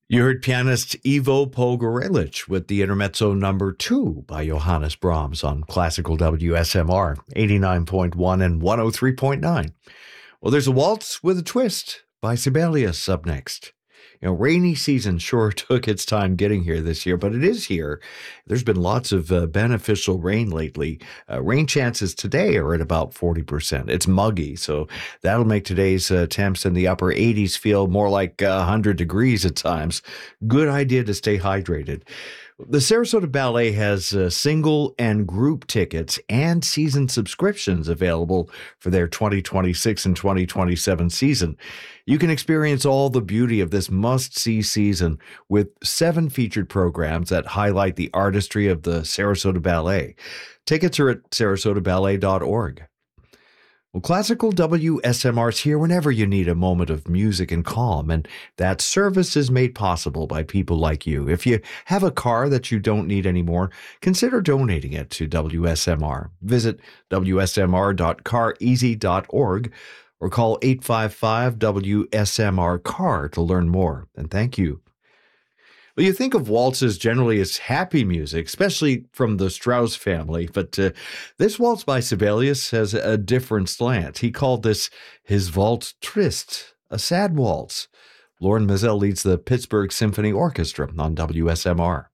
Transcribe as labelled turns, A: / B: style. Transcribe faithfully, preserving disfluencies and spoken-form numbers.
A: You heard pianist Ivo Pogorelic with the Intermezzo number two by Johannes Brahms on Classical W S M R eighty-nine point one and one oh three point nine. Well, there's a waltz with a twist by Sibelius up next. You know, rainy season sure took its time getting here this year, but it is here. There's been lots of uh, beneficial rain lately. Uh, rain chances today are at about forty percent. It's muggy, so that'll make today's uh, temps in the upper eighties feel more like uh, one hundred degrees at times. Good idea to stay hydrated. The Sarasota Ballet has uh, single and group tickets and season subscriptions available for their twenty twenty-six and twenty twenty-seven season. You can experience all the beauty of this must-see season with seven featured programs that highlight the artistry of the Sarasota Ballet. Tickets are at sarasota ballet dot org. Well, Classical W S M R is here whenever you need a moment of music and calm, and that service is made possible by people like you. If you have a car that you don't need anymore, consider donating it to W S M R. Visit w s m r dot car easy dot org or call eight five five W S M R car to learn more. And thank you. Well, you think of waltzes generally as happy music, especially from the Strauss family, but uh, this waltz by Sibelius has a different slant. He called this his Waltz Triste, a sad waltz. Lauren Mazel leads the Pittsburgh Symphony Orchestra on W S M R.